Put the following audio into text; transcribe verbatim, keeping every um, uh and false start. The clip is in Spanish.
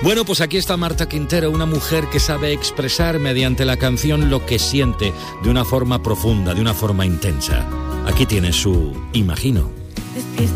Bueno, pues aquí está Marta Quintero, una mujer que sabe expresar mediante la canción lo que siente de una forma profunda, de una forma intensa. Aquí tiene su Imagino.